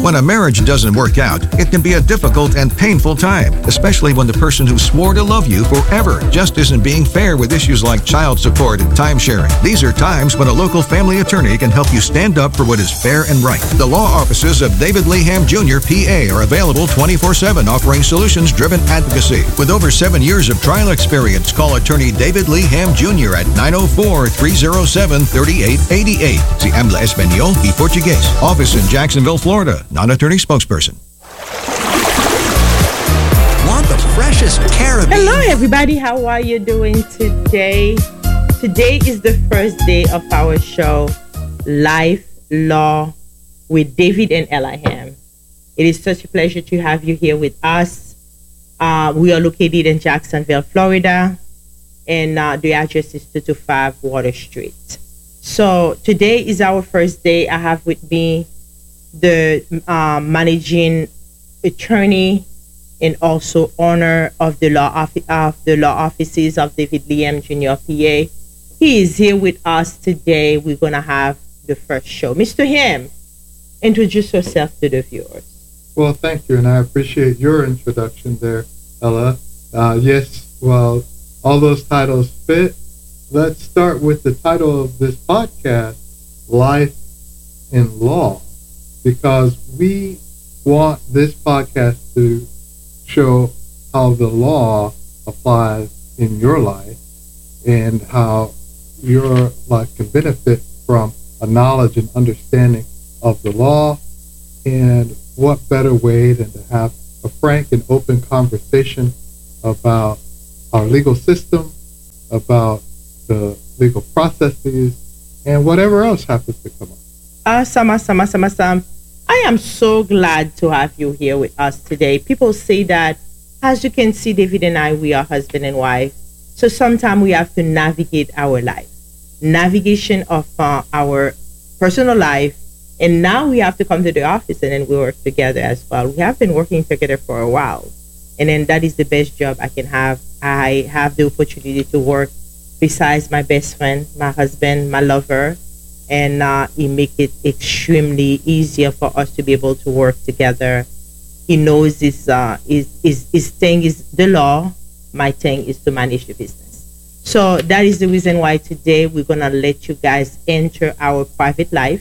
When a marriage doesn't work out, it can be a difficult and painful time, especially when the person who swore to love you forever just isn't being fair with issues like child support and time sharing. These are times when a local family attorney can help you stand up for what is fair and right. The law offices of David Lee Ham Jr., PA are available 24/7, offering solutions-driven advocacy. With over 7 years of trial experience, call attorney David Lee Ham Jr. at 904-307-3888. Si habla español y portugués. Office in Jacksonville, Florida. Non-attorney spokesperson. Want the freshest Caribbean? Hello, everybody. How are you doing today? Today is the first day of our show, Life Law with David and Ella Ham. It is such a pleasure to have you here with us. We are located in Jacksonville, Florida, and the address is 225 Water Street. So today is our first day. I have with me the managing attorney and also owner of the law offices of David Lee Ham Jr. PA. He is here with us today. We're gonna have the first show. Mr. Ham, introduce yourself to the viewers. Well, thank you, and I appreciate your introduction there, Ella. Yes, well, all those titles fit. Let's start with the title of this podcast, Life in Law, because we want this podcast to show how the law applies in your life and how your life can benefit from a knowledge and understanding of the law. And what better way than to have a frank and open conversation about our legal system, about the legal processes, and whatever else happens to come up. Awesome. I am so glad to have you here with us today. People say that, as you can see, David and I, we are husband and wife. So sometimes we have to navigate our life, navigation of our personal life. And now we have to come to the office and then we work together as well. We have been working together for a while. And then that is the best job I can have. I have the opportunity to work besides my best friend, my husband, my lover. And he make it extremely easier for us to be able to work together. He knows his thing is the law. My thing is to manage the business. So that is the reason why today we're going to let you guys enter our private life.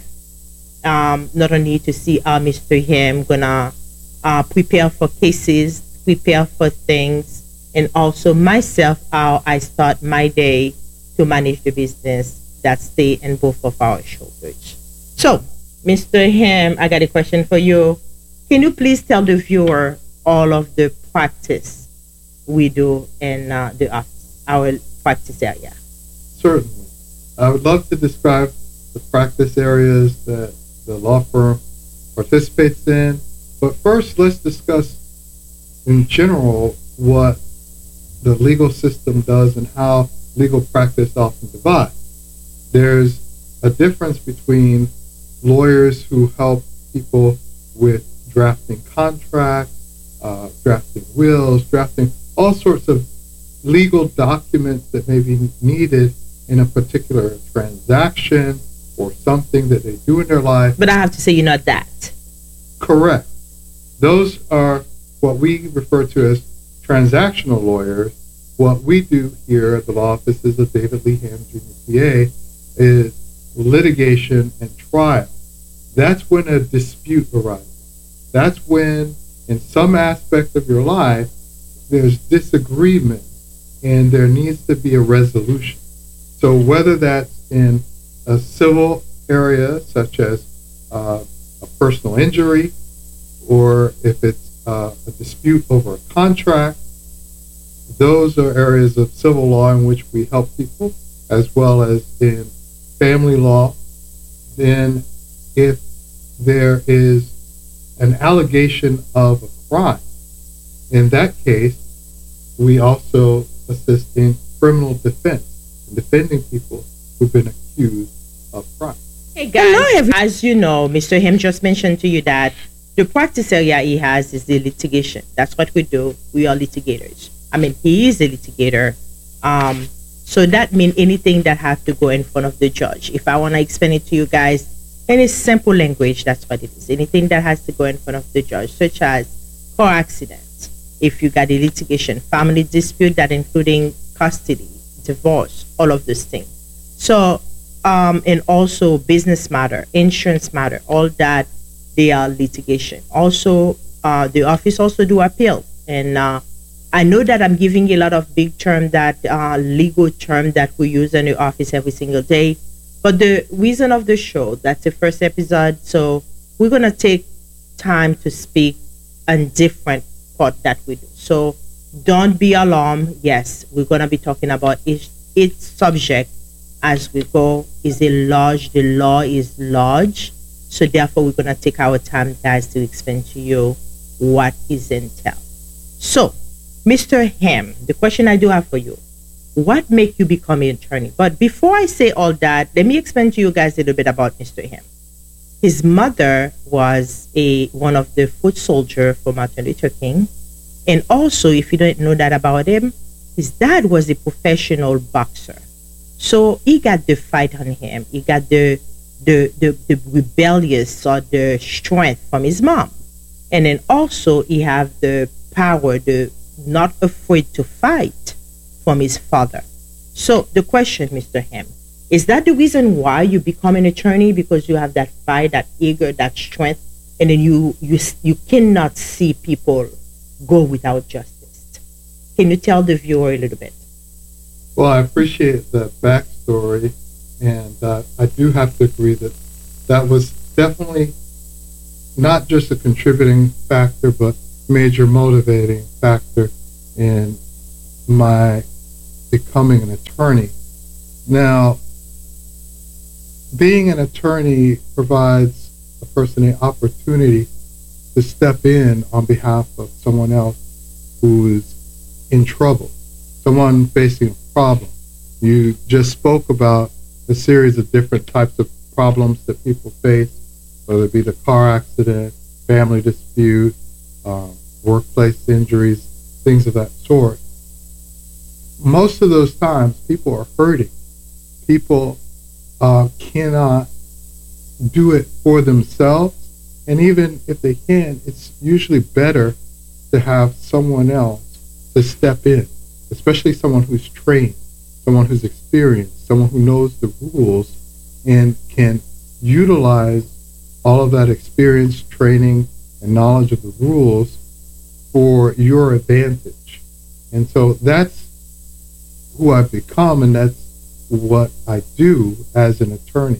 Not only to see Mr. Ham gonna prepare for cases, prepare for things, and also myself, how I start my day to manage the business that stay in both of our shoulders. So, Mr. Ham, I got a question for you. Can you please tell the viewer all of the practice we do in the office, our practice area? Certainly. I would love to describe the practice areas that the law firm participates in. But first, let's discuss in general what the legal system does and how legal practice often divides. There's a difference between lawyers who help people with drafting contracts, drafting wills, drafting all sorts of legal documents that may be needed in a particular transaction or something that they do in their life. But I have to say, you're not that. Correct. Those are what we refer to as transactional lawyers. What we do here at the law offices of David Lee Ham Jr. PA is litigation and trial. That's when a dispute arises. That's when, in some aspect of your life, there's disagreement and there needs to be a resolution. So whether that's in a civil area, such as a personal injury, or if it's a dispute over a contract, those are areas of civil law in which we help people, as well as in family law. Then if there is an allegation of a crime, in that case, we also assist in criminal defense, in defending people who've been accused of crime. Hey guys, as you know, Mr. Ham just mentioned to you that the practice area he has is the litigation. That's what we do. We are litigators. I mean, he is a litigator. So that means anything that have to go in front of the judge. If I want to explain it to you guys, And it's simple language, that's what it is. Anything that has to go in front of the judge, such as car accidents, if you got a litigation, family dispute, that including custody, divorce, all of those things. So, and also business matter, insurance matter, all that, they are litigation. Also, the office also do appeal. And I know that I'm giving a lot of big term, that legal term that we use in the office every single day. But the reason of the show, that's the first episode, so we're going to take time to speak on different part that we do. So don't be alarmed. Yes, we're going to be talking about each subject as we go. The law is large. So therefore, we're going to take our time, guys, to explain to you what is entailed. So, Mr. Ham, the question I do have for you, what make you become an attorney? But before I say all that, let me explain to you guys a little bit about Mr. Ham. His mother was one of the foot soldiers for Martin Luther King. And also, if you don't know that about him, his dad was a professional boxer. So he got the fight on him. He got the rebellious or the strength from his mom. And then also he have the power, the not afraid to fight from his father. So the question, Mr. Ham, is that the reason why you become an attorney? Because you have that fight, that eager, that strength, and then you cannot see people go without justice. Can you tell the viewer a little bit? Well, I appreciate the backstory, and I do have to agree that was definitely not just a contributing factor, but major motivating factor in my becoming an attorney. Now, being an attorney provides a person an opportunity to step in on behalf of someone else who is in trouble, someone facing a problem. You just spoke about a series of different types of problems that people face, whether it be the car accident, family dispute, workplace injuries, things of that sort. Most of those times, people are hurting. People cannot do it for themselves. And even if they can, it's usually better to have someone else to step in, especially someone who's trained, someone who's experienced, someone who knows the rules and can utilize all of that experience, training, and knowledge of the rules for your advantage. And so that's who I've become, and that's what I do as an attorney.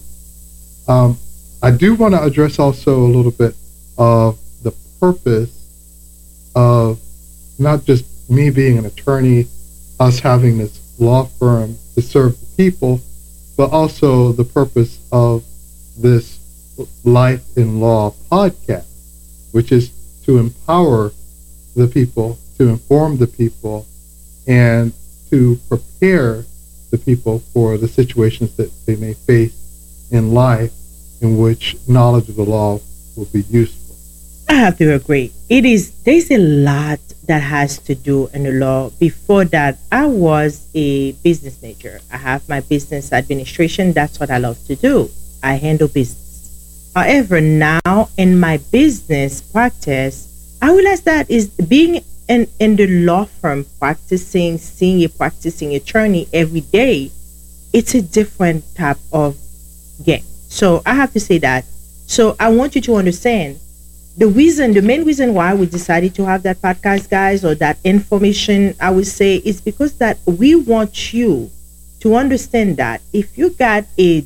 I do want to address also a little bit of the purpose of not just me being an attorney, us having this law firm to serve the people, but also the purpose of this Life in Law podcast, which is to empower the people, to inform the people, and to prepare the people for the situations that they may face in life in which knowledge of the law will be useful. I have to agree. There's a lot that has to do in the law. Before that, I was a business major. I have my business administration. That's what I love to do. I handle business. However, now in my business practice, I realize that is being in the law firm seeing a practicing attorney every day, it's a different type of game. So I have to say that. So I want you to understand the main reason why we decided to have that podcast, guys, or that information, I would say, is because that we want you to understand that if you got a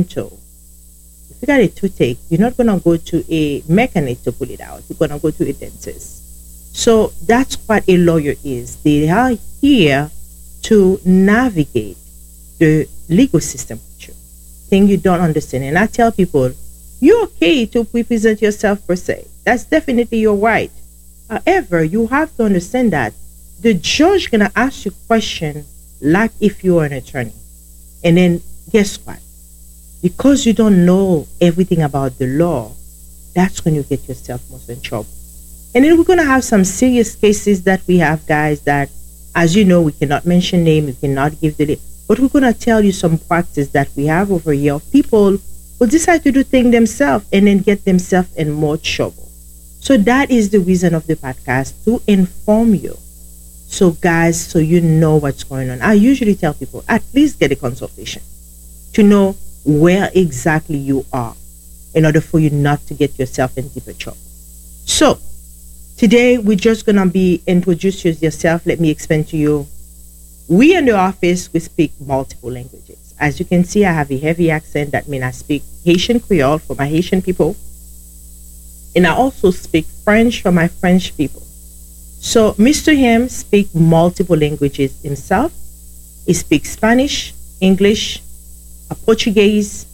toothache, you're not going to go to a mechanic to pull it out. You're going to go to a dentist. So that's what a lawyer is. They are here to navigate the legal system with you. Thing you don't understand. And I tell people, you're okay to represent yourself per se. That's definitely your right. However, you have to understand that the judge gonna ask you questions like if you are an attorney. And then guess what? Because you don't know everything about the law, that's when you get yourself most in trouble. And then we're going to have some serious cases that we have, guys, that, as you know, we cannot mention name, we cannot give the name, but we're going to tell you some practice that we have over here of people will decide to do things themselves and then get themselves in more trouble. So that is the reason of the podcast, to inform you. So guys, so you know what's going on. I usually tell people, at least get a consultation to know where exactly you are in order for you not to get yourself in deeper trouble. So today we're just going to be introduce yourself. Let me explain to you. We in the office, we speak multiple languages. As you can see, I have a heavy accent. That means I speak Haitian Creole for my Haitian people. And I also speak French for my French people. So Mr. Him speaks multiple languages himself. He speaks Spanish, English, Portuguese,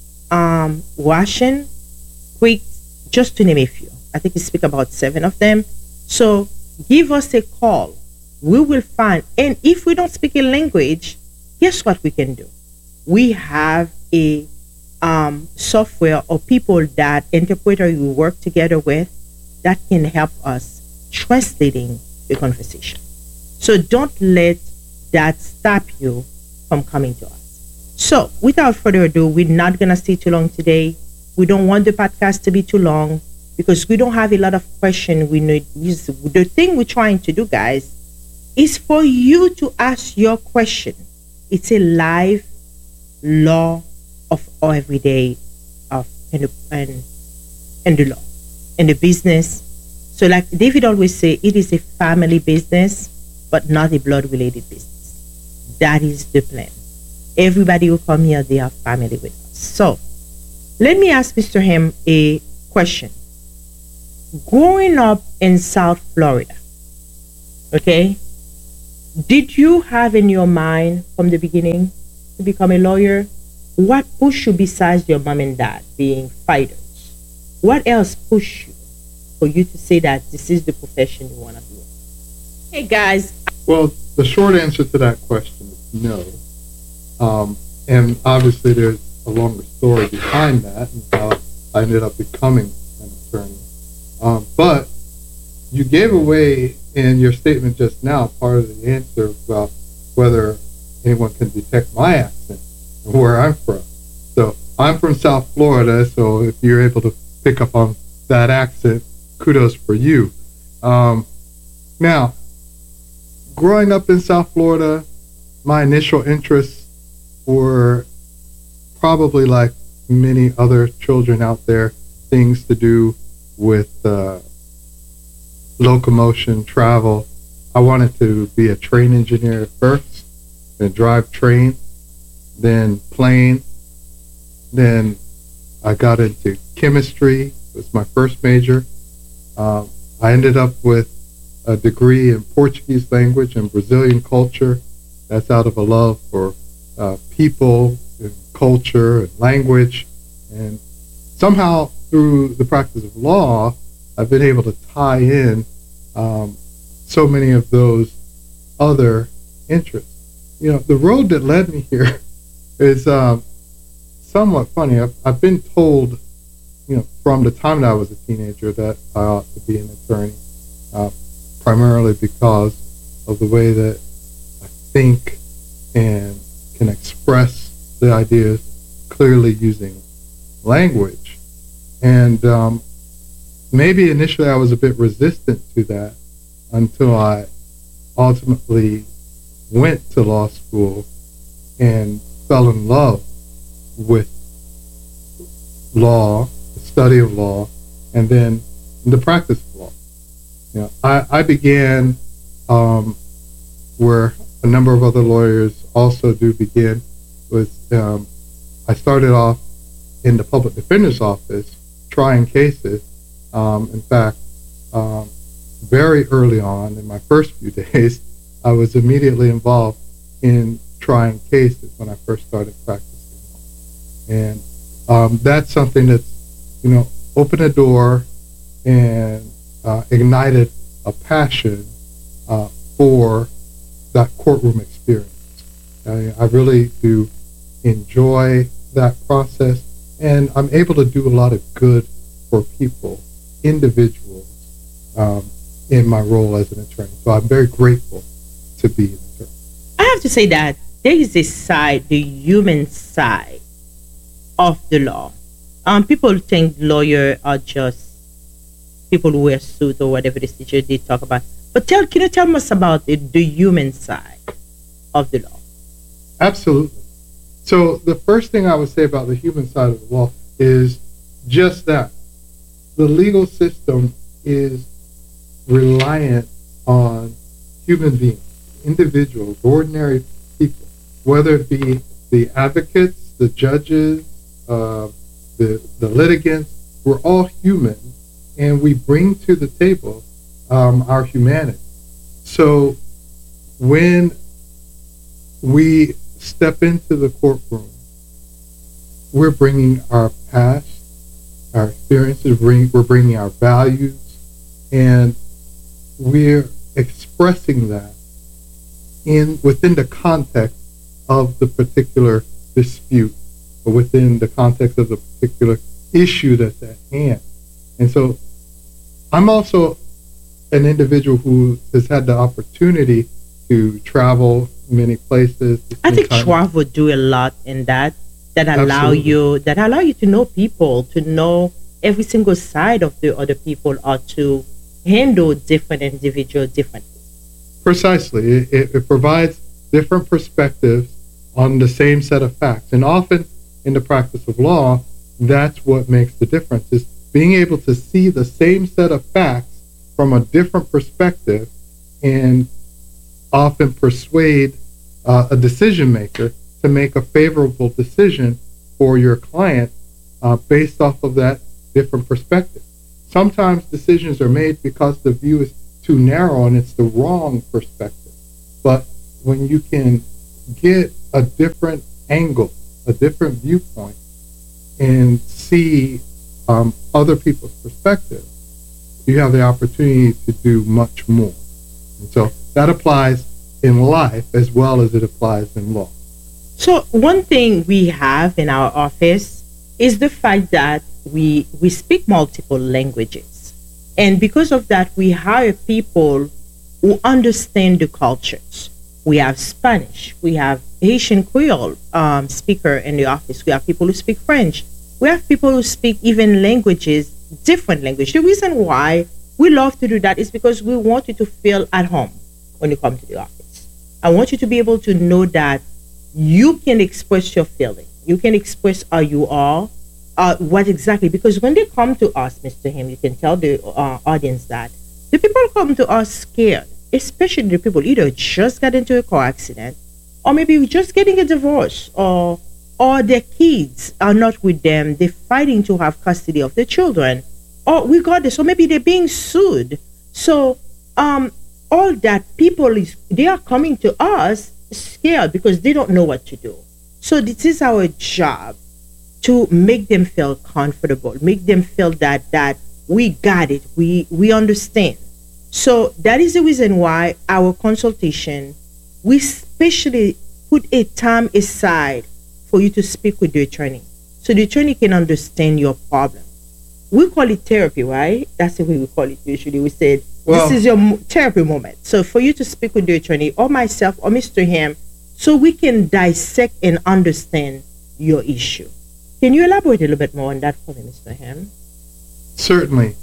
Russian, Greek, just to name a few. I think he speaks about 7 of them. So give us a call. We will find, and if we don't speak a language, guess what we can do? We have a software or people that interpreter you work together with that can help us translating the conversation. So don't let that stop you from coming to us. So without further ado, we're not going to stay too long today. We don't want the podcast to be too long because we don't have a lot of questions. We need the thing we're trying to do, guys, is for you to ask your question. It's a live law of our everyday of in the law, in the business. So like David always say, it is a family business, but not a blood-related business. That is the plan. Everybody who come here, they are family with us. So let me ask Mr. Hem a question. Growing up in South Florida, okay, did you have in your mind from the beginning to become a lawyer? What pushed you besides your mom and dad being fighters? What else pushed you for you to say that this is the profession you want to be in? Hey guys. Well, the short answer to that question is no. And obviously there's a longer story behind that and how I ended up becoming an attorney. But you gave away in your statement just now part of the answer about whether anyone can detect my accent and where I'm from. So I'm from South Florida, so if you're able to pick up on that accent, kudos for you. Now, growing up in South Florida, my initial interests were probably like many other children out there, things to do with locomotion, travel. I wanted to be a train engineer at first, then drive train, then plane. Then I got into chemistry. It was my first major. I ended up with a degree in Portuguese language and Brazilian culture. That's out of a love for people and culture and language. And somehow through the practice of law, I've been able to tie in so many of those other interests. You know, the road that led me here is somewhat funny. I've been told, you know, from the time that I was a teenager that I ought to be an attorney, primarily because of the way that I think and can express the ideas clearly using language. And maybe initially I was a bit resistant to that until I ultimately went to law school and fell in love with law, the study of law, and then the practice of law. You know, I began where a number of other lawyers also do begin with, I started off in the public defender's office trying cases. In fact, very early on in my first few days, I was immediately involved in trying cases when I first started practicing law. And that's something that's, you know, opened a door and ignited a passion for that courtroom experience. I really do enjoy that process, and I'm able to do a lot of good for people, individuals, in my role as an attorney. So I'm very grateful to be an attorney. I have to say that there is a side, the human side, of the law. People think lawyers are just people who wear suits or whatever the teacher did talk about. But can you tell us about the human side of the law? Absolutely. So the first thing I would say about the human side of the law is just that. The legal system is reliant on human beings, individuals, ordinary people, whether it be the advocates, the judges, the litigants. We're all human, and we bring to the table our humanity. So when we step into the courtroom, we're bringing our past, our experiences, we're bringing our values, and we're expressing that within the context of the particular dispute, or within the context of the particular issue that's at hand. And so I'm also an individual who has had the opportunity to travel many places. I think Schwab would do a lot in that allow you to know people, to know every single side of the other people, or to handle different individuals differently. Precisely. It provides different perspectives on the same set of facts. And often in the practice of law, that's what makes the difference, is being able to see the same set of facts from a different perspective, and often persuade a decision maker to make a favorable decision for your client based off of that different perspective. Sometimes decisions are made because the view is too narrow and it's the wrong perspective. But when you can get a different angle, a different viewpoint, and see other people's perspective, you have the opportunity to do much more. And so that applies in life as well as it applies in law. So one thing we have in our office is the fact that we speak multiple languages. And because of that, we hire people who understand the cultures. We have Spanish, we have Haitian Creole speaker in the office. We have people who speak French. We have people who speak even languages, different language. The reason why we love to do that is because we want you to feel at home when you come to the office. I want you to be able to know that you can express your feeling. You can express how you are, what exactly. Because when they come to us, Mr. Ham, you can tell the audience that the people come to us scared, especially the people either just got into a car accident, or maybe just getting a divorce, or their kids are not with them. They're fighting to have custody of the children, or regardless, or maybe they're being sued. So all that they are coming to us scared because they don't know what to do. So this is our job, to make them feel comfortable, make them feel that we got it, we understand. So that is the reason why our consultation, we especially put a time aside for you to speak with the attorney, so the attorney can understand your problem. We call it therapy, right? That's the way we call it usually. We said, this is your therapy moment. So for you to speak with the attorney, or myself, or Mr. Ham, so we can dissect and understand your issue. Can you elaborate a little bit more on that for me, Mr. Ham? Certainly.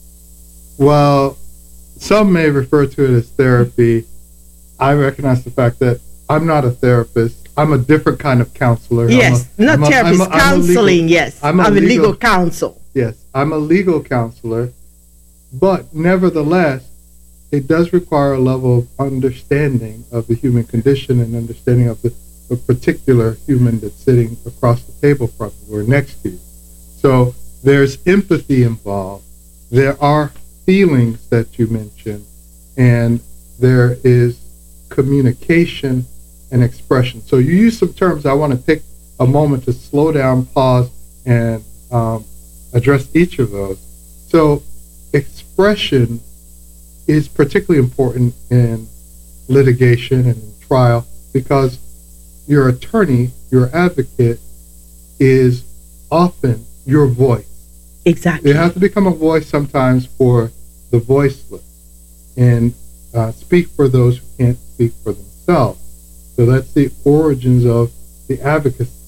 Well, some may refer to it as therapy. I recognize the fact that I'm not a therapist. I'm a different kind of counselor. Yes, not therapist, counseling, yes. I'm a legal counsel. Yes, I'm a legal counselor. But nevertheless, it does require a level of understanding of the human condition and understanding of the particular human that's sitting across the table from you or next to you. So there's empathy involved. There are feelings that you mentioned, and there is communication and expression. So you use some terms. I want to take a moment to slow down, pause, and address each of those. So expression is particularly important in litigation and in trial, because your attorney, your advocate, is often your voice. Exactly. You have to become a voice sometimes for the voiceless, and speak for those who can't speak for themselves. So that's the origins of the advocacy.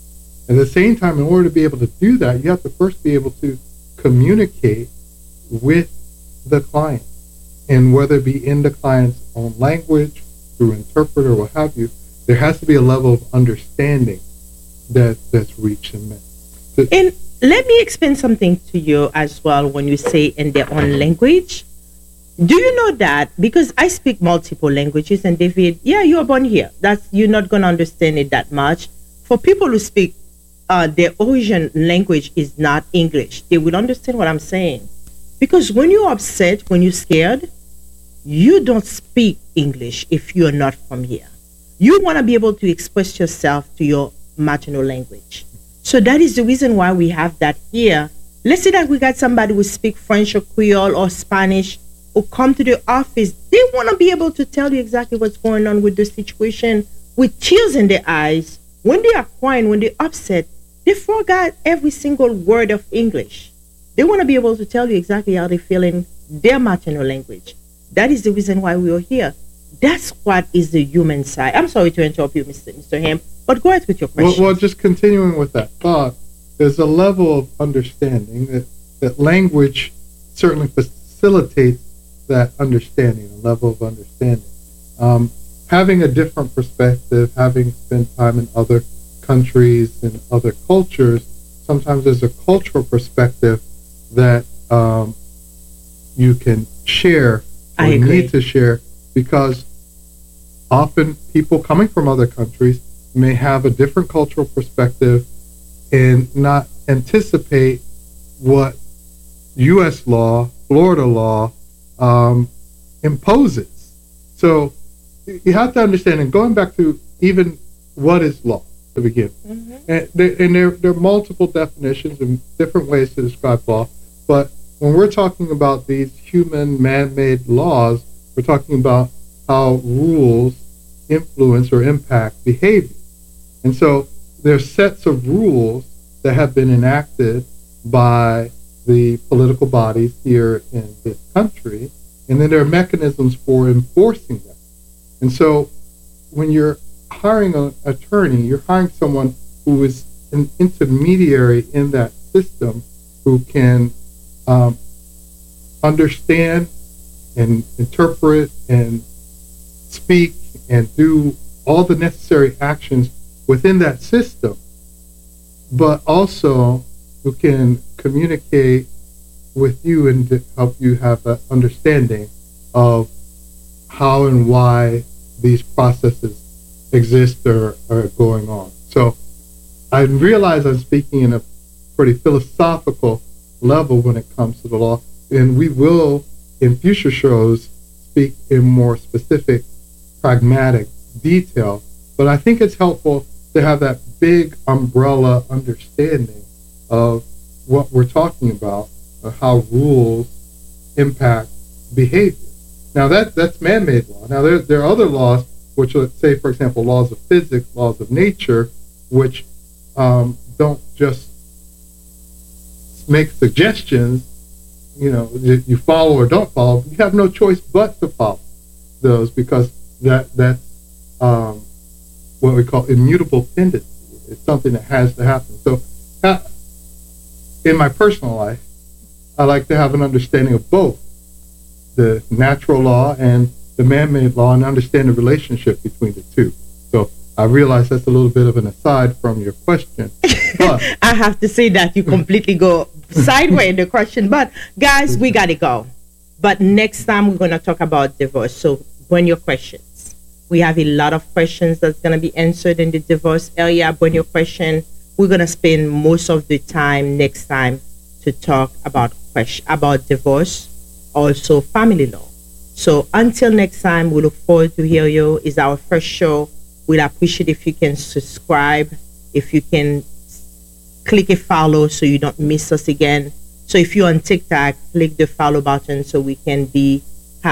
At the same time, in order to be able to do that, you have to first be able to communicate with the client. And whether it be in the client's own language, through interpreter, what have you, there has to be a level of understanding that's reached and met. And let me explain something to you as well when you say in their own language. Do you know that? Because I speak multiple languages, and David, yeah, you are born here. You're not going to understand it that much. For people who speak their origin language is not English, they will understand what I'm saying. Because when you're upset, when you're scared, you don't speak English if you're not from here. You want to be able to express yourself to your maternal language. So that is the reason why we have that here. Let's say that we got somebody who speak French or Creole or Spanish who come to the office. They want to be able to tell you exactly what's going on with the situation with tears in their eyes. When they are crying, when they're upset, they forgot every single word of English. They want to be able to tell you exactly how they feel in their maternal language. That is the reason why we are here. That's what is the human side. I'm sorry to interrupt you, Mr. Ham, but go ahead with your question. Well, just continuing with that thought, there's a level of understanding that language certainly facilitates that understanding, a level of understanding. Having a different perspective, having spent time in other countries and other cultures, sometimes there's a cultural perspective that you can share or need to share, because often people coming from other countries may have a different cultural perspective and not anticipate what U.S. law, Florida law imposes. So you have to understand, and going back to even what is law to begin. And there are multiple definitions and different ways to describe law, but when we're talking about these human man-made laws, we're talking about how rules influence or impact behavior. And so there's sets of rules that have been enacted by the political bodies here in this country, and then there are mechanisms for enforcing them. And so when you're hiring an attorney, you're hiring someone who is an intermediary in that system who can understand and interpret and speak and do all the necessary actions within that system, but also who can communicate with you and to help you have an understanding of how and why these processes exist or are going on. So I realize I'm speaking in a pretty philosophical level when it comes to the law, and we will in future shows speak in more specific pragmatic detail, but I think it's helpful to have that big umbrella understanding of what we're talking about, or how rules impact behavior. Now that's man-made law. Now there are other laws which, let's say, for example, laws of physics, laws of nature, which don't just make suggestions, that you follow or don't follow. You have no choice but to follow those, because that's what we call immutable tendency. It's something that has to happen. So in my personal life, I like to have an understanding of both the natural law and the man-made law, and understand the relationship between the two. So I realize that's a little bit of an aside from your question. But I have to say that you completely go sideways in the question. But guys, we got to go. But next time we're going to talk about divorce. So bring your questions. We have a lot of questions that's going to be answered in the divorce area. Bring your question. We're going to spend most of the time next time to talk about divorce, also family law. So until next time, we look forward to hear you. It's our first show. We'll appreciate if you can subscribe, if you can click a follow so you don't miss us again. So if you're on TikTok, click the follow button so we can be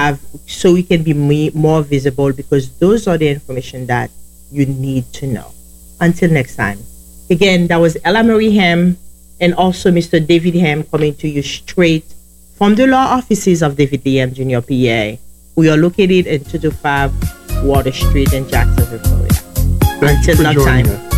more visible, because those are the information that you need to know. Until next time. Again, that was Ella Marie Ham and also Mr. David Ham coming to you straight from the law offices of David Lee Ham Jr. PA. We are located in 225 Water Street in Jacksonville, Florida. Thank you for joining us.